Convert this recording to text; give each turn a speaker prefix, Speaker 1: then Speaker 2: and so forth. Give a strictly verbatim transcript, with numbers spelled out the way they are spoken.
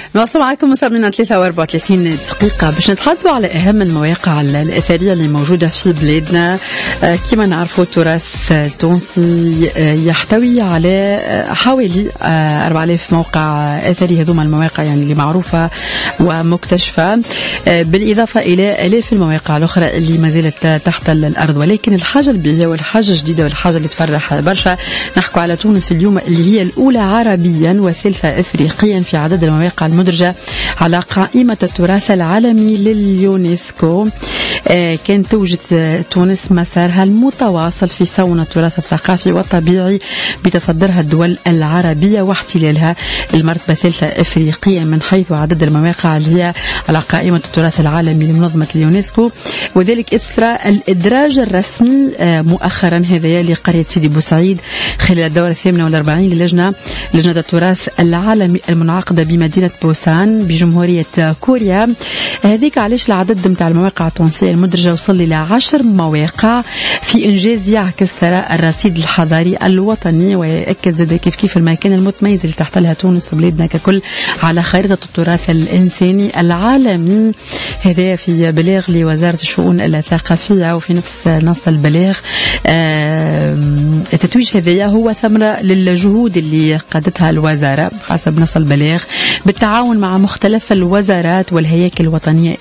Speaker 1: نواصل معكم مستمعينا ثلاثة وأربعة وثلاثين دقيقة باش نتحدثوا على أهم المواقع الأثرية اللي موجودة في بلادنا. كما نعرفوا التراث التونسي يحتوي على حوالي أربعة آلاف موقع أثري، هذوما المواقع يعني اللي معروفة ومكتشفة، بالإضافة إلى آلاف المواقع الأخرى اللي ما زالت تحت الأرض. ولكن الحاجة البيئية والحاجة الجديدة والحاجة اللي تفرح برشا نحكوا على تونس اليوم، اللي هي الأولى عربيا وثالثة إفريقيا في عدد المواقع المدرجة على قائمة التراث العالمي لليونسكو. آه كانت توجد تونس مسارها المتواصل في صون التراث الثقافي والطبيعي بتصدرها الدول العربية واحتلالها المرتبة الثالثة إفريقيا من حيث عدد المواقع اللي هي على قائمة التراث العالمي لمنظمة اليونسكو، وذلك إثر الإدراج الرسمي آه مؤخرا هذا لقرية سيدي بوسعيد خلال الدورة الثامنة والأربعين للجنة لجنة التراث العالمي المنعقدة بمدينة بوسان بجمهورية كوريا. هذيك علاش العدد متاع المواقع التونسية المدرجة وصل إلى عشر مواقع في إنجاز يعكس ثراء الرصيد الحضاري الوطني، ويأكد زاد كيف كيف المكان المتميز اللي تحتلها تونس وبلادنا ككل على خريطة التراث الإنساني العالمي. هذا في بلاغ لوزارة الشؤون الثقافية، وفي نفس نص البلاغ التتويج هذا هو ثمرة للجهود اللي قادتها الوزارة حسب نص البلاغ بالتعاون مع مختلف الوزارات والهياكل الوطنية